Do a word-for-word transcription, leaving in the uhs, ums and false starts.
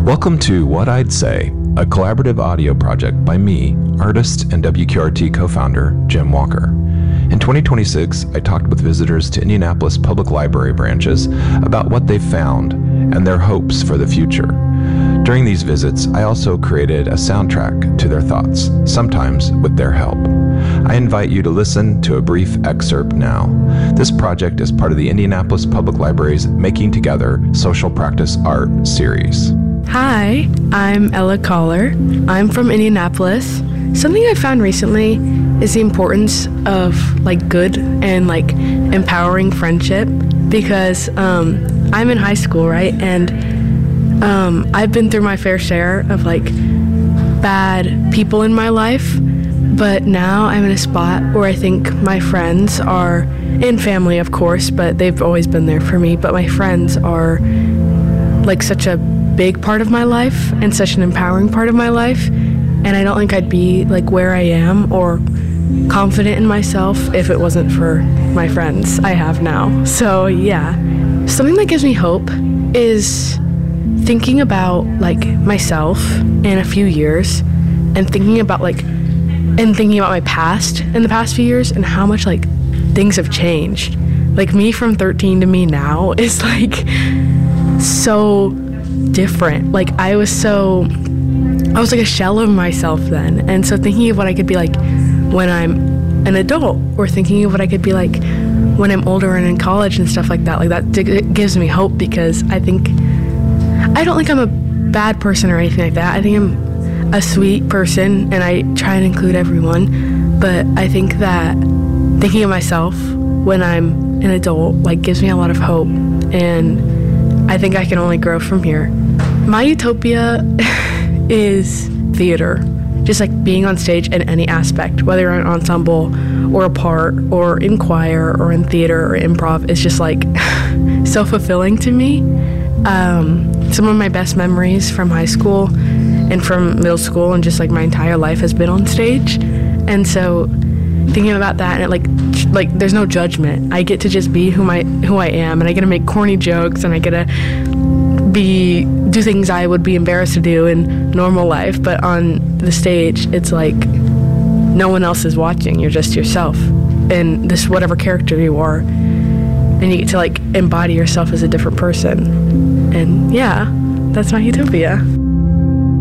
Welcome to What I'd Say, a collaborative audio project by me, artist and W Q R T co-founder Jim Walker. In twenty twenty-six, I talked with visitors to Indianapolis Public Library branches about what they found and their hopes for the future. During these visits, I also created a soundtrack to their thoughts, sometimes with their help. I invite you to listen to a brief excerpt now. This project is part of the Indianapolis Public Library's Making Together Social Practice Art series. Hi, I'm Ella Collar. I'm from Indianapolis. Something I found recently is the importance of like good and like empowering friendship because um, I'm in high school, right? And um, I've been through my fair share of like bad people in my life, but now I'm in a spot where I think my friends are, and family of course, but they've always been there for me, but my friends are like such a big part of my life and such an empowering part of my life, and I don't think I'd be like where I am or confident in myself if it wasn't for my friends I have now. So yeah, something that gives me hope is thinking about like myself in a few years and thinking about like and thinking about my past in the past few years and how much like things have changed. Like me from thirteen to me now is like so different. Like I was so I was like a shell of myself then, and so thinking of what I could be like when I'm an adult, or thinking of what I could be like when I'm older and in college and stuff like that, like that d- gives me hope, because I think I don't think I'm a bad person or anything like that. I think I'm a sweet person and I try and include everyone, but I think that thinking of myself when I'm an adult like gives me a lot of hope, and I think I can only grow from here. My utopia is theater. Just like being on stage in any aspect, whether you're an ensemble or a part or in choir or in theater or improv, is just like so fulfilling to me. Um, some of my best memories from high school and from middle school and just like my entire life has been on stage. And so thinking about that, and it like like there's no judgment. I get to just be who my who I am, and I get to make corny jokes, and I get to be do things I would be embarrassed to do in normal life, but on the stage it's like no one else is watching. You're just yourself and this whatever character you are, and you get to like embody yourself as a different person. And yeah, that's my utopia.